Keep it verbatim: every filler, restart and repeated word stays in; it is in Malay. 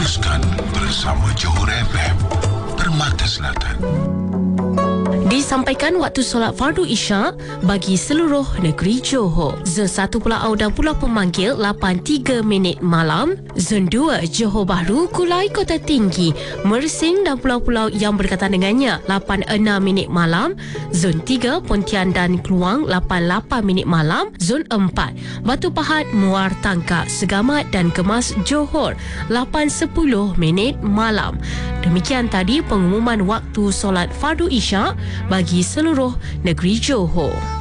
Teruskan bersama Johor F M, Permata Selatan. Disampaikan waktu solat fardu Isyak bagi seluruh negeri Johor. Zon satu Pulau Au dan Pulau Pemanggil lapan tiga minit malam. Zon dua Johor Bahru, Kulai Kota Tinggi, Mersing dan pulau-pulau yang berdekatan dengannya lapan enam minit malam. Zon tiga Pontian dan Kluang lapan lapan minit malam. Zon empat Batu Pahat, Muar Tangkak, Segamat dan Kemas Johor lapan sepuluh minit malam. Demikian tadi pengumuman waktu solat fardu Isyak bagi seluruh negeri Johor.